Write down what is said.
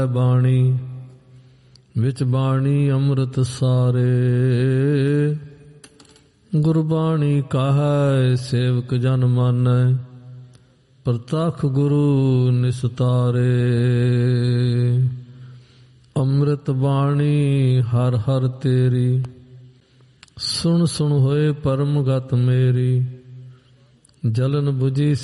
ਬਾਣੀ ਵਿੱਚ ਬਾਣੀ ਅੰਮ੍ਰਿਤ ਸਾਰੇ। ਗੁਰਬਾਣੀ ਕਹੈ ਸੇਵਕ ਜਨ ਮਾਨੈ, ਪ੍ਰਤੱਖ ਗੁਰੂ ਨਿਸਤਾਰੇ। ਅੰਮ੍ਰਿਤ ਬਾਣੀ ਹਰ ਹਰ ਤੇਰੀ, ਸੁਣ ਸੁਣ ਹੋਏ ਪਰਮ ਗਤ ਮੇਰੀ। ਜਲਨ ਬੁਝੀ